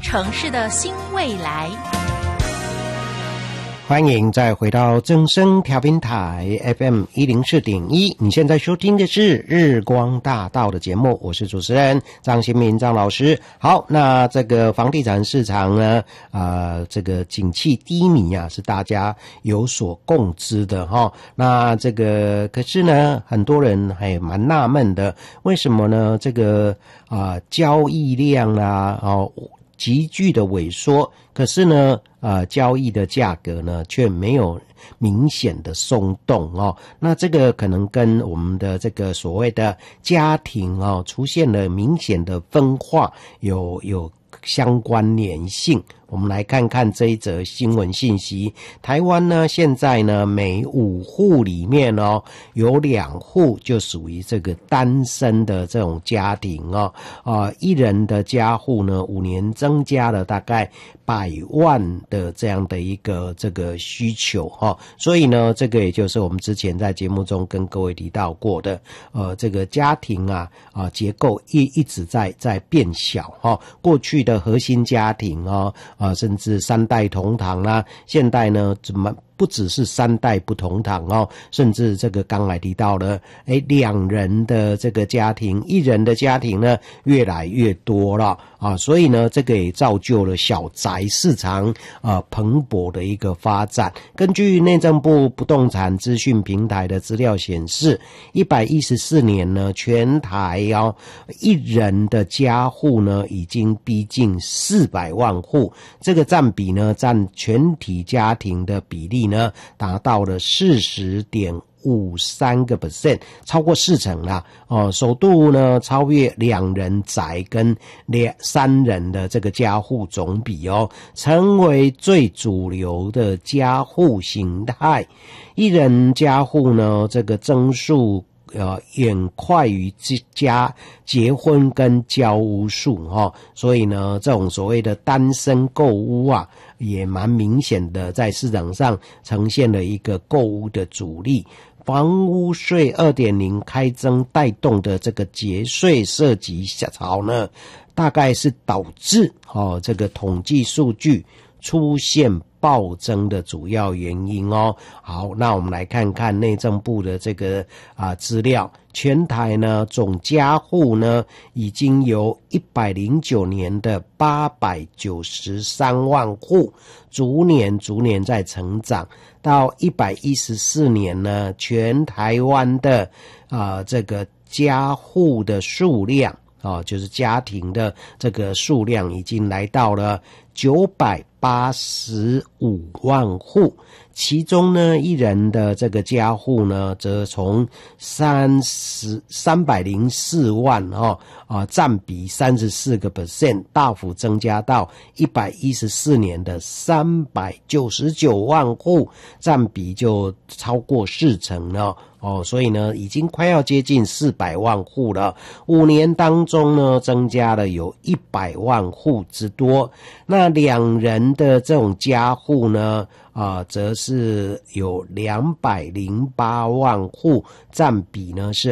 城市的新未来。 欢迎再回到正声调频台 FM 104.1，你现在收听的是日光大道的节目，我是主持人张新民张老师。好，那这个房地产市场呢，这个景气低迷啊，是大家有所共知的哈。那这个可是呢，很多人还蛮纳闷的，为什么呢？这个交易量啊，急剧的萎缩，可是呢，交易的价格呢却没有明显的松动哦。那这个可能跟我们的这个所谓的家庭出现了明显的分化有相关联性。我们来看看这一则新闻信息。台湾呢，现在呢，每5户里面有2户就属于这个单身的这种家庭一人的家户呢，5年增加了大概100万的这样的一个这个需求所以呢，这个也就是我们之前在节目中跟各位提到过的这个家庭结构一直在变小过去的核心家庭甚至3代同堂啦，现代呢不只是3代不同堂甚至这个刚才提到了2人的这个家庭，1人的家庭呢越来越多了所以呢，这个也造就了小宅市场蓬勃的一个发展。根据内政部不动产资讯平台的资料显示，114年呢，全台1人的家户呢已经逼近400万户，这个占比呢占全体家庭的比例呢达到了40.53%，超过40%啦首度呢超越2人宅跟3人的这个家户总比成为最主流的家户形态。1人家户呢这个增速远快于结婚跟交屋数所以呢，这种所谓的单身购屋也蛮明显的在市场上呈现了一个购屋的主力。房屋税 2.0 开征带动的这个节税涉及潮呢，大概是导致这个统计数据出现暴增的主要原因好，那我们来看看内政部的这个资料。全台呢总家户呢已经由109年的893万户逐年在成长，到114年呢，全台湾的这个家户的数量就是家庭的这个数量已经来到了985万户，其中呢1人的这个家户呢则从304万占比34%大幅增加到114年的399万户，占比就超过40%了所以呢已经快要接近400万户了。5年当中呢增加了有100万户之多。那2人的这种家户呢则是有208万户，占比呢是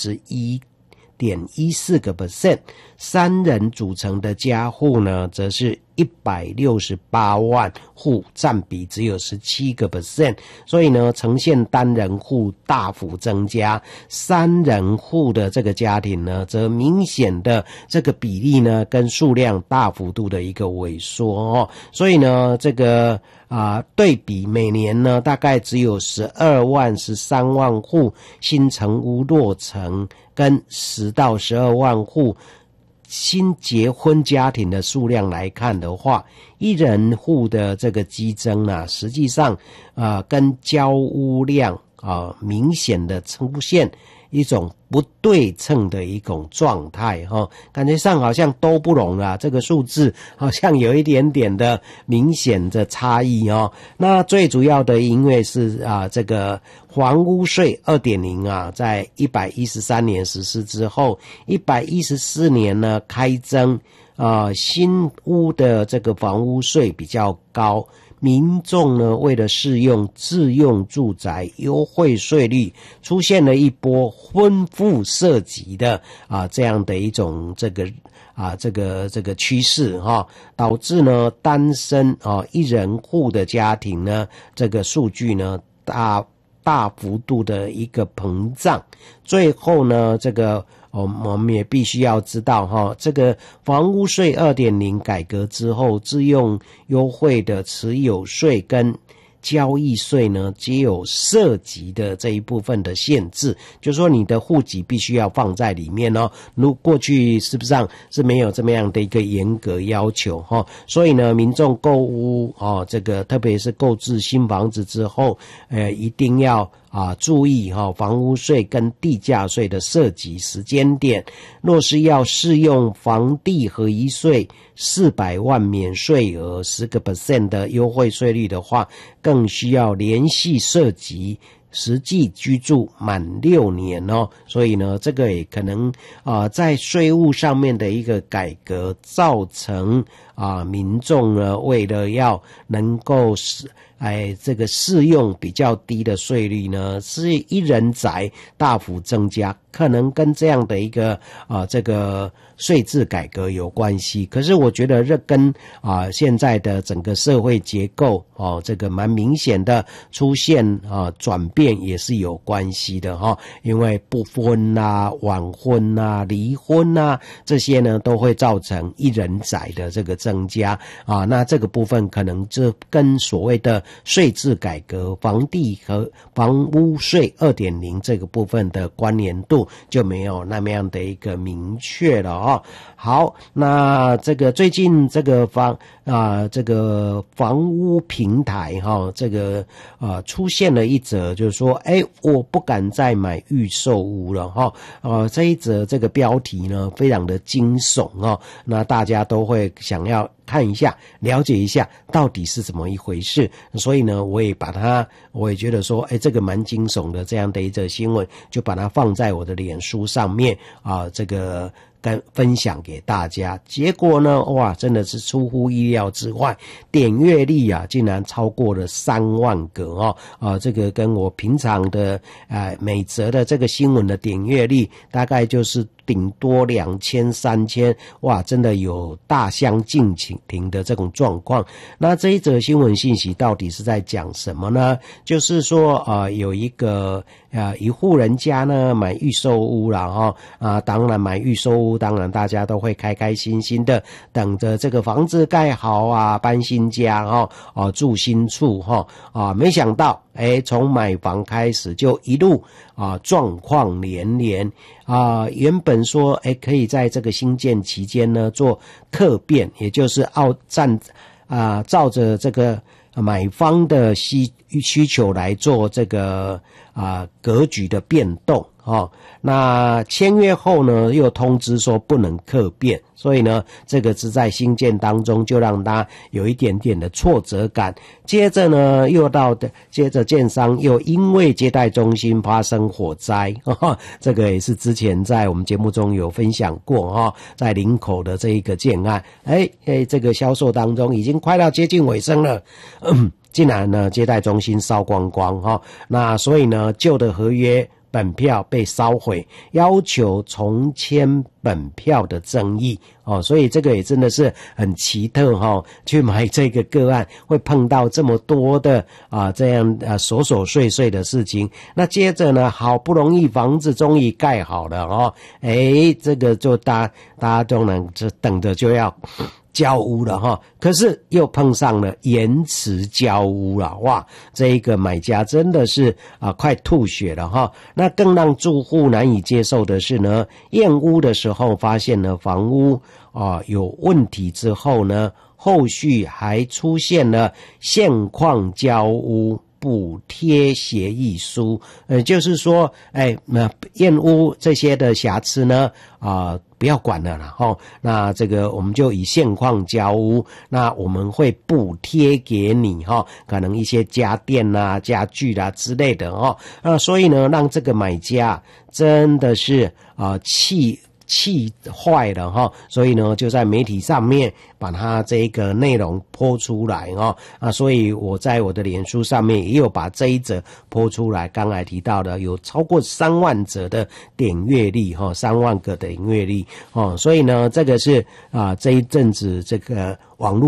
21.14%。3人组成的家户呢则是168万户，占比只有17%，所以呢呈现单人户大幅增加，3人户的这个家庭呢则明显的这个比例呢跟数量大幅度的一个萎缩所以呢这个对比每年呢大概只有12万13万户新成屋落成，跟10到12万户新结婚家庭的数量来看的话，1人户的这个激增实际上跟交屋量明显的出现一种不对称的一种状态感觉上好像都不拢这个数字好像有一点点的明显的差异那最主要的因为是这个房屋税 2.0 在113年实施之后，114年呢开征新屋的这个房屋税比较高，民众呢为了适用自用住宅优惠税率，出现了一波婚妇涉及的这样的一种这个这个趋势导致呢单身一人户的家庭呢这个数据呢大幅度的一个膨胀，最后呢这个我们也必须要知道这个房屋税 2.0 改革之后，自用优惠的持有税跟交易税呢皆有涉及的这一部分的限制，就是说你的户籍必须要放在里面过去事实上是没有这么样的一个严格要求所以呢民众购屋这个特别是购置新房子之后一定要注意房屋税跟地价税的涉及时间点，若是要适用房地合一税400万免税额 10% 的优惠税率的话，更需要连续涉及实际居住满6年所以呢这个也可能在税务上面的一个改革，造成民众呢为了要能够这个适用比较低的税率呢，是一人宅大幅增加，可能跟这样的一个这个税制改革有关系。可是我觉得这跟现在的整个社会结构这个蛮明显的出现转变也是有关系的因为不婚晚婚离婚这些呢都会造成一人宅的这个增加那这个部分可能这跟所谓的税制改革房地和房屋税 2.0 这个部分的关联度就没有那么样的一个明确了好，那这个最近这个这个房屋平台这个出现了一则就是说我不敢再买预售屋了这一则这个标题呢非常的惊悚那大家都会想要看一下了解一下到底是怎么一回事，所以呢我也觉得说这个蛮惊悚的这样的一则新闻，就把它放在我的脸书上面这个分享给大家。结果呢哇真的是出乎意料之外，点阅率竟然超过了3万个这个跟我平常的每则的这个新闻的点阅率大概就是顶多2000、3000，哇真的有大相径庭的这种状况。那这一则新闻信息到底是在讲什么呢？就是说有一个一户人家呢买预售屋了当然买预售屋当然大家都会开开心心的等着这个房子盖好搬新家住新处没想到从买房开始就一路状况连连原本说可以在这个新建期间呢做客变，也就是照着这个买方的需求来做这个格局的变动那签约后呢又通知说不能客变，所以呢这个是在新建当中就让他有一点点的挫折感。接着呢接着建商又因为接待中心发生火灾这个也是之前在我们节目中有分享过在林口的这一个建案这个销售当中已经快到接近尾声了竟然呢接待中心烧光光那所以呢旧的合约本票被烧毁，要求重签本票的争议所以这个也真的是很奇特去买这个个案会碰到这么多的这样琐琐碎碎的事情。那接着呢好不容易房子终于盖好了这个就大家都能等着就要交屋了可是又碰上了延迟交屋了，哇，这一个买家真的是快吐血了那更让住户难以接受的是呢，验屋的时候发现了房屋有问题之后呢，后续还出现了现况交屋补贴协议书，就是说验屋这些的瑕疵呢不要管了啦那这个我们就以现况交屋，那我们会补贴给你可能一些家电家具之类的所以呢让这个买家真的是气坏了哈，所以呢就在媒体上面把它这个内容播出来所以我在我的脸书上面也有把这一则播出来，刚才提到的有超过3万则的点阅率3万个点阅率所以呢这个是这一阵子这个网络